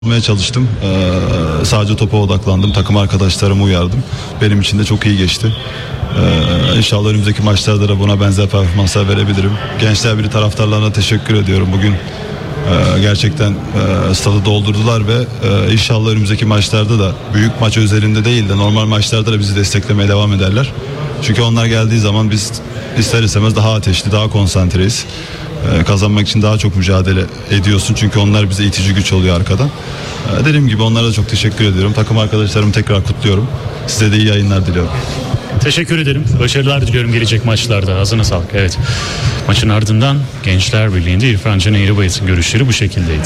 Yapmaya çalıştım. Sadece topa odaklandım. Takım arkadaşlarımı uyardım. Benim için de çok iyi geçti. İnşallah önümüzdeki maçlarda da buna benzer performanslar verebilirim. Gençler Birliği taraftarlarına teşekkür ediyorum. Bugün gerçekten stadı doldurdular ve inşallah önümüzdeki maçlarda da büyük maç özelinde değil de normal maçlarda da bizi desteklemeye devam ederler. Çünkü onlar geldiği zaman biz ister istemez daha ateşli, daha konsantreyiz. Kazanmak için daha çok mücadele ediyorsun. Çünkü onlar bize itici güç oluyor arkadan. Dediğim gibi onlara da çok teşekkür ediyorum. Takım arkadaşlarımı tekrar kutluyorum. Size de iyi yayınlar diliyorum. Teşekkür ederim. Başarılar diliyorum gelecek maçlarda. Ağzına sağlık. Evet. Maçın ardından Gençler Birliği'nde İrfan Can Eğribayat'ın görüşleri bu şekildeydi.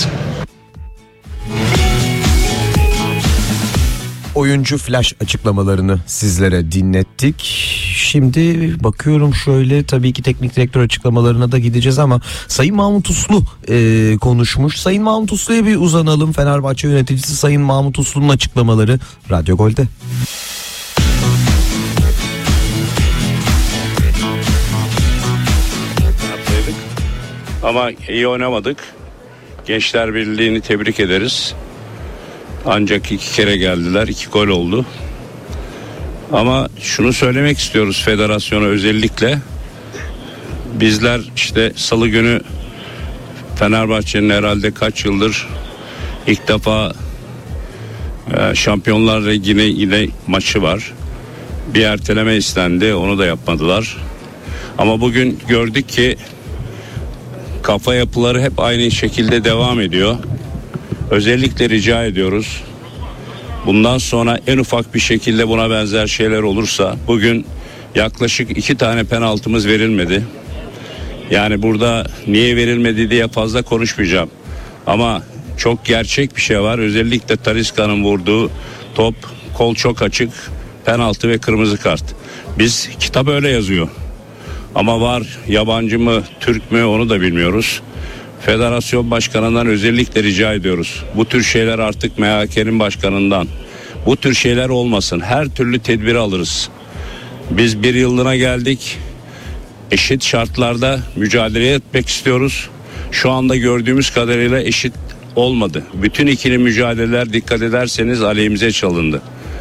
Oyuncu flash açıklamalarını sizlere dinlettik. Şimdi bakıyorum şöyle, tabii ki teknik direktör açıklamalarına da gideceğiz ama Sayın Mahmut Uslu konuşmuş. Sayın Mahmut Uslu'ya bir uzanalım. Fenerbahçe yöneticisi Sayın Mahmut Uslu'nun açıklamaları Radyo Gol'de. Ama iyi oynamadık. Gençler Birliği'ni tebrik ederiz. Ancak 2 kere geldiler. 2 gol oldu. Ama şunu söylemek istiyoruz federasyona özellikle. Bizler işte salı günü Fenerbahçe'nin herhalde kaç yıldır ilk defa Şampiyonlar Ligi'ne yine maçı var. Bir erteleme istendi. Onu da yapmadılar. Ama bugün gördük ki kafa yapıları hep aynı şekilde devam ediyor. Özellikle rica ediyoruz. Bundan sonra en ufak bir şekilde buna benzer şeyler olursa, bugün yaklaşık 2 tane penaltımız verilmedi. Yani burada niye verilmedi diye fazla konuşmayacağım. Ama çok gerçek bir şey var. Özellikle Talisca'nın vurduğu top, kol çok açık, penaltı ve kırmızı kart. Biz kitap öyle yazıyor. Ama var yabancı mı, Türk mü onu da bilmiyoruz. Federasyon başkanından özellikle rica ediyoruz. Bu tür şeyler artık MHK'nin başkanından. Bu tür şeyler olmasın. Her türlü tedbiri alırız. Biz bir yıllığına geldik. Eşit şartlarda mücadele etmek istiyoruz. Şu anda gördüğümüz kadarıyla eşit olmadı. Bütün ikili mücadeleler dikkat ederseniz aleyhimize çalındı.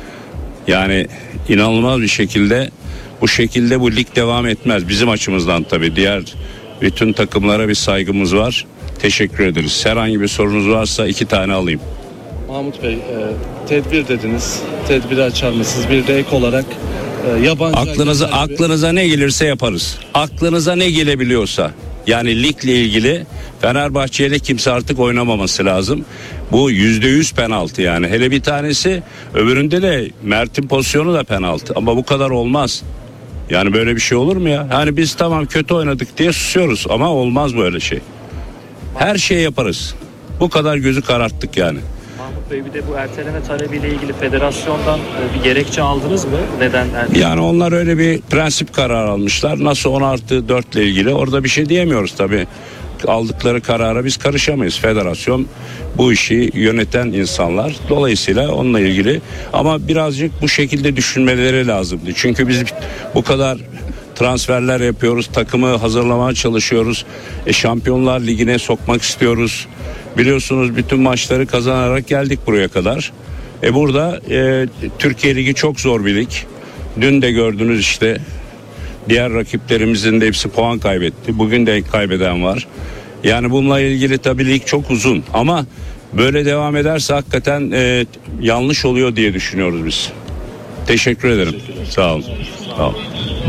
Yani inanılmaz bir şekilde bu şekilde bu lig devam etmez. Bizim açımızdan tabii diğer bütün takımlara bir saygımız var. Teşekkür ederiz. Herhangi bir sorunuz varsa 2 tane alayım. Mahmut Bey, tedbir dediniz. Tedbiri açar mısınız? Bir de ek olarak yabancı... Aklınıza ne gelirse yaparız. Aklınıza ne gelebiliyorsa. Yani ligle ilgili Fenerbahçe'yle kimse artık oynamaması lazım. Bu %100 penaltı yani. Hele bir tanesi, öbüründe de Mert'in pozisyonu da penaltı. Ama bu kadar olmaz. Yani böyle bir şey olur mu ya? Hani biz tamam kötü oynadık diye susuyoruz ama olmaz böyle şey. Her şeyi yaparız. Bu kadar gözü kararttık yani. Mahmut Bey, bir de bu erteleme talebiyle ilgili federasyondan bir gerekçe aldınız mı? Neden erteleme? Yani onlar öyle bir prensip kararı almışlar. Nasıl 10+4 ile ilgili orada bir şey diyemiyoruz tabii. Aldıkları karara biz karışamayız. Federasyon bu işi yöneten insanlar. Dolayısıyla onunla ilgili ama birazcık bu şekilde düşünmeleri lazımdı. Çünkü biz bu kadar transferler yapıyoruz. Takımı hazırlamaya çalışıyoruz. Şampiyonlar Ligi'ne sokmak istiyoruz. Biliyorsunuz bütün maçları kazanarak geldik buraya kadar. Burada Türkiye Ligi çok zor bir lig. Dün de gördünüz işte. Diğer rakiplerimizin de hepsi puan kaybetti. Bugün de kaybeden var. Yani bununla ilgili tabii lig çok uzun ama böyle devam ederse hakikaten yanlış oluyor diye düşünüyoruz biz. Teşekkür ederim. Sağ olun. Sağ olun.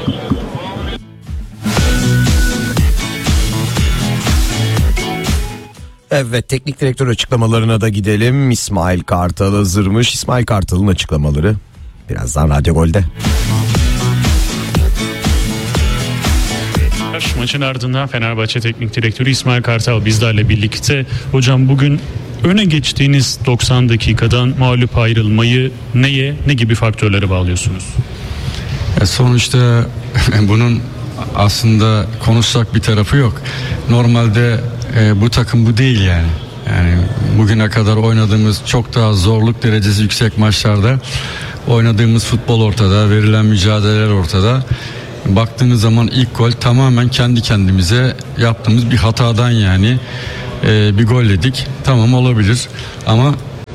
Evet, teknik direktör açıklamalarına da gidelim. İsmail Kartal hazırmış. İsmail Kartal'ın açıklamaları birazdan Radyo Gol'de. Maçın ardından Fenerbahçe Teknik Direktörü İsmail Kartal bizlerle birlikte. Hocam, bugün öne geçtiğiniz 90 dakikadan mağlup ayrılmayı ne gibi faktörlere bağlıyorsunuz? Sonuçta bunun aslında konuşsak bir tarafı yok. Normalde bu takım bu değil yani. Yani bugüne kadar oynadığımız çok daha zorluk derecesi yüksek maçlarda oynadığımız futbol ortada, verilen mücadeleler ortada. Baktığınız zaman ilk gol tamamen kendi kendimize yaptığımız bir hatadan yani bir gol yedik. Tamam, olabilir ama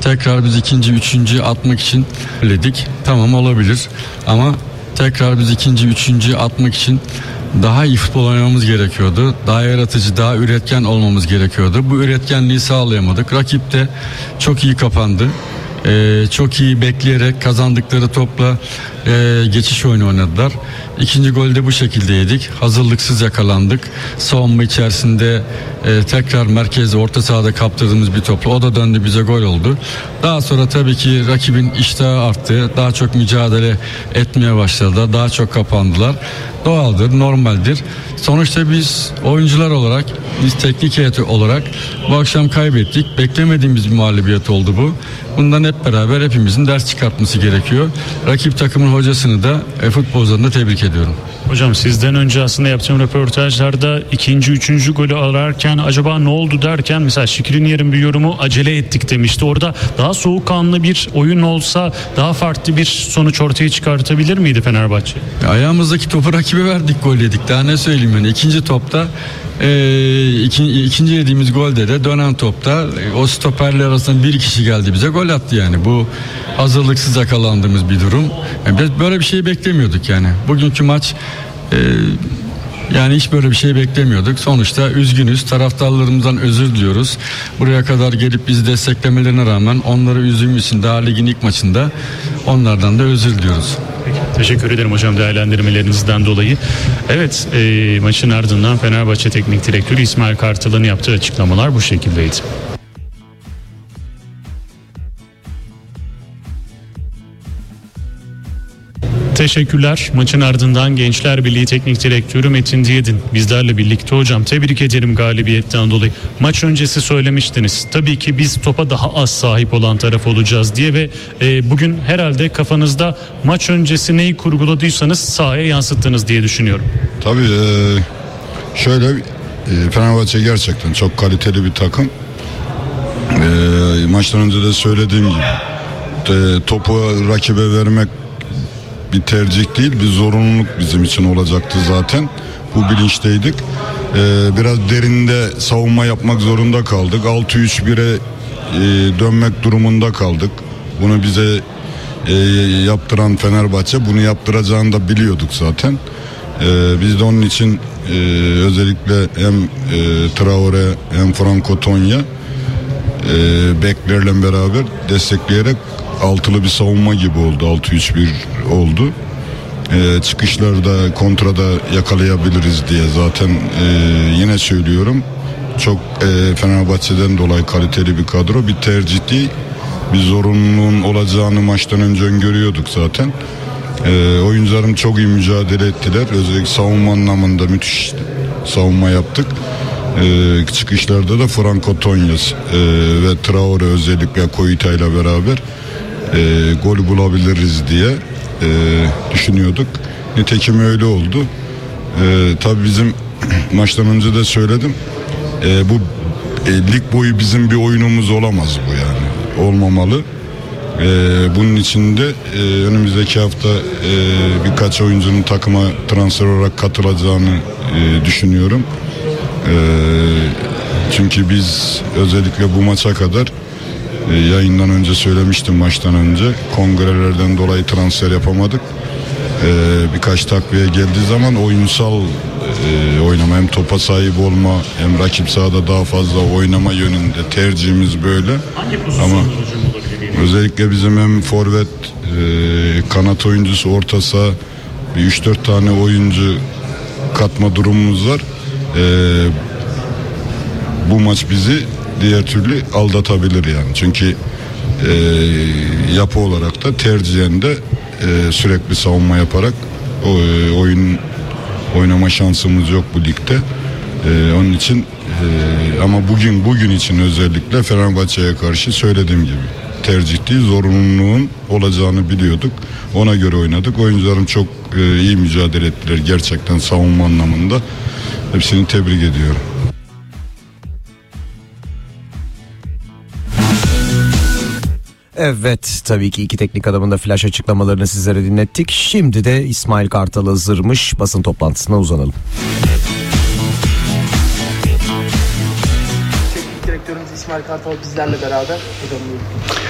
tekrar biz ikinci, üçüncü atmak için dedik. Tamam, olabilir ama tekrar biz ikinci, üçüncü atmak için daha iyi futbol oynamamız gerekiyordu. Daha yaratıcı, daha üretken olmamız gerekiyordu. Bu üretkenliği sağlayamadık. Rakip de çok iyi kapandı. Çok iyi bekleyerek kazandıkları topla geçiş oyunu oynadılar. İkinci golde bu şekilde yedik. Hazırlıksız yakalandık. Savunma içerisinde tekrar merkezde, orta sahada kaptırdığımız bir topla o da döndü, bize gol oldu. Daha sonra tabii ki rakibin iştahı arttı. Daha çok mücadele etmeye başladılar. Daha çok kapandılar. Doğaldır, normaldir. Sonuçta biz oyuncular olarak, biz teknik heyet olarak bu akşam kaybettik. Beklemediğimiz bir mağlubiyet oldu bu. Bundan hep beraber hepimizin ders çıkartması gerekiyor. Rakip takımın hocasını da futbolcularını da tebrik ediyorum. Hocam sizden önce aslında yaptığım röportajlarda ikinci, üçüncü golü ararken acaba ne oldu derken mesela Şikriniyar'ın bir yorumu acele ettik demişti. Orada daha soğukkanlı bir oyun olsa daha farklı bir sonuç ortaya çıkartabilir miydi Fenerbahçe? Ayağımızdaki topu rakibe verdik, gol yedik. Daha ne söyleyeyim yani. İkinci topta ikinci yediğimiz golde de dönen topta o stoperler arasında bir kişi geldi bize gol attı yani. Bu hazırlıksız yakalandığımız bir durum. Yani biz böyle bir şey beklemiyorduk yani. Bugünkü maç yani hiç böyle bir şey beklemiyorduk. Sonuçta üzgünüz. Taraftarlarımızdan özür diliyoruz. Buraya kadar gelip bizi desteklemelerine rağmen onları üzdüğümüz için daha ligin ilk maçında onlardan da özür diliyoruz. Teşekkür ederim hocam değerlendirmelerinizden dolayı. Evet, maçın ardından Fenerbahçe Teknik Direktörü İsmail Kartal'ın yaptığı açıklamalar bu şekildeydi. Teşekkürler. Maçın ardından Gençler Birliği Teknik Direktörü Metin Diyedin bizlerle birlikte. Hocam tebrik ederim galibiyetten dolayı. Maç öncesi söylemiştiniz. Tabii ki biz topa daha az sahip olan taraf olacağız diye ve bugün herhalde kafanızda maç öncesi neyi kurguladıysanız sahaya yansıttınız diye düşünüyorum. Tabii şöyle Fenerbahçe gerçekten çok kaliteli bir takım. Maçtan önce de söylediğim gibi topu rakibe vermek bir tercih değil, bir zorunluluk bizim için olacaktı zaten. Bu bilinçteydik. Biraz derinde savunma yapmak zorunda kaldık. 6-3-1'e dönmek durumunda kaldık. Bunu bize yaptıran Fenerbahçe, bunu yaptıracağını da biliyorduk zaten. Biz de onun için özellikle hem Traore hem Franco Tonya beklerle beraber destekleyerek altılı bir savunma gibi oldu. 6-3-1 oldu. Çıkışlarda, kontrada yakalayabiliriz diye zaten yine söylüyorum. Çok Fenerbahçe'den dolayı kaliteli bir kadro. Bir tercih değil, bir zorunluluğun olacağını maçtan önce öngörüyorduk zaten. Oyuncularım çok iyi mücadele ettiler. Özellikle savunma anlamında müthiş savunma yaptık. Çıkışlarda da Franco Tonyas ve Traore özellikle Koyta ile beraber gol bulabiliriz diye düşünüyorduk. Nitekim öyle oldu. Tabii bizim maçtan önce de söyledim. Bu lig boyu bizim bir oyunumuz olamaz bu yani. Olmamalı. Bunun için de önümüzdeki hafta birkaç oyuncunun takıma transfer olarak katılacağını düşünüyorum. Çünkü biz özellikle bu maça kadar yayından önce söylemiştim, maçtan önce kongrelerden dolayı transfer yapamadık. Birkaç takviye geldiği zaman oyunsal oynama, hem topa sahip olma hem rakip sahada daha fazla oynama yönünde tercihimiz böyle. Ama özellikle bizim hem forvet, kanat oyuncusu, orta saha bir 3-4 tane oyuncu katma durumumuz var. Bu maç bizi diğer türlü aldatabilir yani. Çünkü yapı olarak da tercihen de sürekli savunma yaparak oyun oynama şansımız yok bu ligde. Onun için ama bugün için özellikle Fenerbahçe'ye karşı söylediğim gibi tercih değil, zorunluluğun olacağını biliyorduk. Ona göre oynadık. Oyuncularım çok iyi mücadele ettiler gerçekten savunma anlamında. Hepsini tebrik ediyorum. Evet, tabii ki iki teknik adamın da flash açıklamalarını sizlere dinlettik. Şimdi de İsmail Kartal hazırmış, basın toplantısına uzanalım. Teknik direktörümüz İsmail Kartal bizlerle beraber. Hocam buyurun.